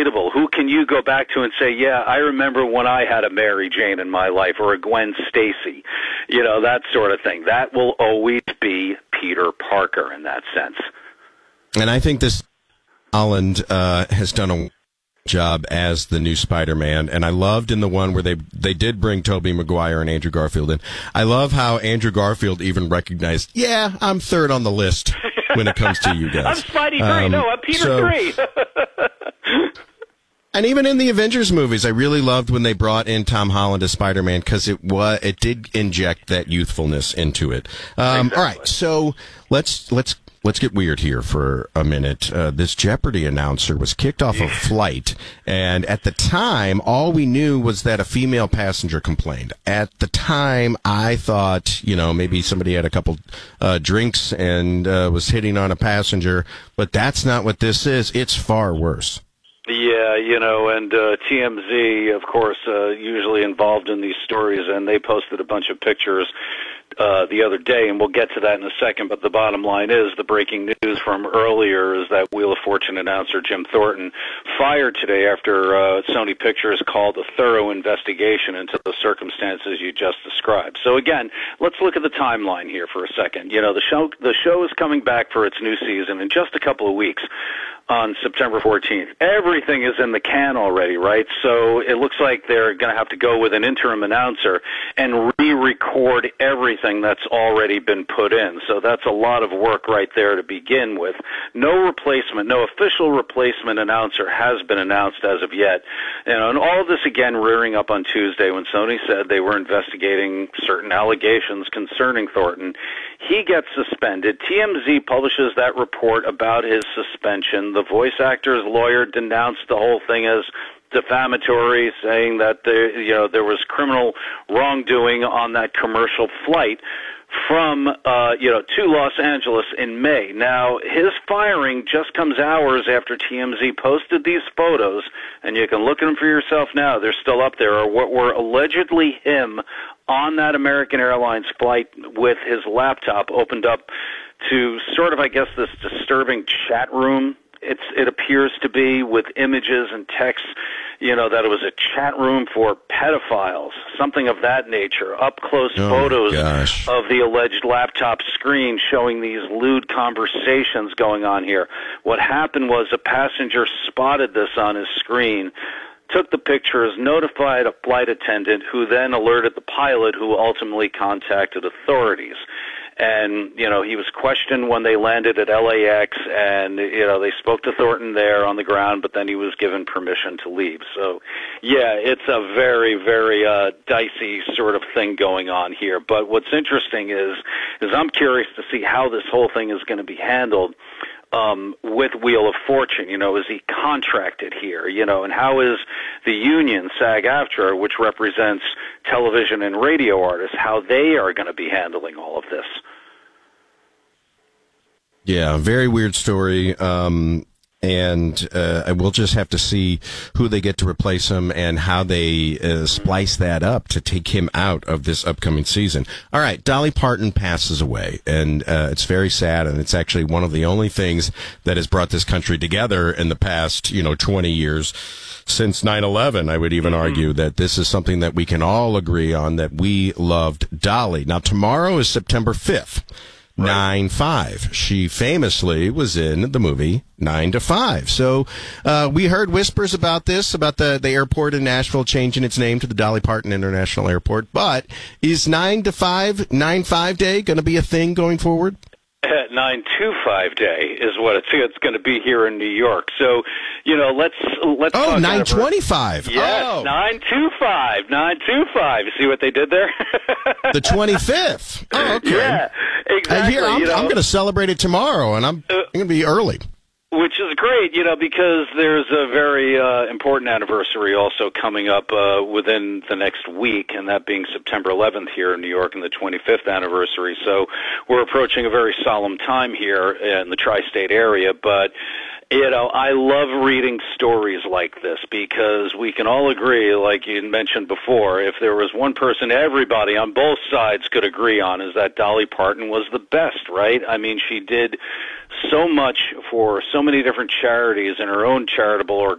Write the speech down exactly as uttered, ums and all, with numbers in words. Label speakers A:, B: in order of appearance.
A: relatable? Who can you go back to and say, yeah, I remember when I had a Mary Jane in my life, or a Gwen Stacy, you know, that sort of thing. That will always be Peter Parker in that sense.
B: And I think this Holland uh, has done a job as the new Spider-Man, and I loved in the one where they they did bring Tobey Maguire and Andrew Garfield in. I love how Andrew Garfield even recognized, yeah, I'm third on the list when it comes to you guys.
A: I'm Spidey three.
B: Um,
A: no, I'm Peter
B: so,
A: three.
B: And even in the Avengers movies, I really loved when they brought in Tom Holland as Spider-Man, because it was it did inject that youthfulness into it. Um,
A: exactly.
B: All right, so let's let's. Let's get weird here for a minute. Uh, this Jeopardy announcer was kicked off a flight, and at the time, all we knew was that a female passenger complained. At the time, I thought, you know, maybe somebody had a couple uh, drinks and uh, was hitting on a passenger, but that's not what this is. It's far worse.
A: Yeah, you know, and uh, T M Z, of course, uh, usually involved in these stories, and they posted a bunch of pictures uh, the other day, and we'll get to that in a second, but the bottom line is the breaking news from earlier is that Wheel of Fortune announcer Jim Thornton fired today after uh, Sony Pictures called a thorough investigation into the circumstances you just described. So again, let's look at the timeline here for a second. You know, the show, the show is coming back for its new season in just a couple of weeks. On September fourteenth. Everything is in the can already, right? So it looks like they're going to have to go with an interim announcer and re-record everything that's already been put in. So that's a lot of work right there to begin with. No replacement, no official replacement announcer has been announced as of yet. You know, and all of this again rearing up on Tuesday when Sony said they were investigating certain allegations concerning Thornton. He gets suspended. T M Z publishes that report about his suspension. The voice actor's lawyer denounced the whole thing as defamatory, saying that there, you know, there was criminal wrongdoing on that commercial flight from, uh, you know, to Los Angeles in May. Now, his firing just comes hours after T M Z posted these photos, and you can look at them for yourself now. They're still up there, or what were allegedly him on that American Airlines flight with his laptop opened up to sort of, I guess, this disturbing chat room. It's, it appears to be with images and text, you know, that it was a chat room for pedophiles, something of that nature. Up-close
B: oh,
A: photos
B: gosh.
A: of the alleged laptop screen showing these lewd conversations going on here. What happened was a passenger spotted this on his screen, took the pictures, notified a flight attendant, who then alerted the pilot, who ultimately contacted authorities. And, you know, he was questioned when they landed at L A X, and, you know, they spoke to Thornton there on the ground, but then he was given permission to leave. So, yeah, it's a very, very uh, dicey sort of thing going on here. But what's interesting is, is I'm curious to see how this whole thing is going to be handled. Um, with Wheel of Fortune, you know, is he contracted here, you know, and how is the union, SAG-AFTRA, which represents television and radio artists, how they are going to be handling all of this?
B: Yeah, very weird story. Um, and uh, we'll just have to see who they get to replace him and how they uh, splice that up to take him out of this upcoming season. All right, Dolly Parton passes away, and uh, it's very sad, and it's actually one of the only things that has brought this country together in the past, you know, twenty years. Since nine eleven, I would even mm-hmm. argue that this is something that we can all agree on, that we loved Dolly. Now, tomorrow is September fifth. Right. nine five. She famously was in the movie nine to five. So uh, we heard whispers about this, about the, the airport in Nashville changing its name to the Dolly Parton International Airport. But is nine to five, nine five day going to be a thing going forward?
A: nine two five day is what it's, it's going to be here in New York. So, you know, let's let's.
B: Oh, nine twenty-five.
A: Yes,
B: oh.
A: nine two five, nine two five. You see what they did there?
B: The twenty-fifth. Oh, okay.
A: Yeah, exactly.
B: Here, I'm,
A: you know,
B: I'm going to celebrate it tomorrow, and I'm,
A: uh,
B: I'm going to be early.
A: Which is great, you know, because there's a very uh, important anniversary also coming up uh, within the next week, and that being September eleventh here in New York, and the twenty-fifth anniversary. So we're approaching a very solemn time here in the tri-state area, but you know, I love reading stories like this because we can all agree, like you mentioned before, if there was one person everybody on both sides could agree on, is that Dolly Parton was the best, right? I mean, she did so much for so many different charities in her own charitable